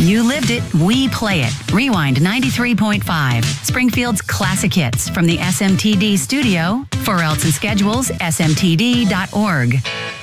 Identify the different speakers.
Speaker 1: You lived it, we play it. Rewind 93.5, Springfield's classic hits from the SMTD studio. For else and schedules, smtd.org.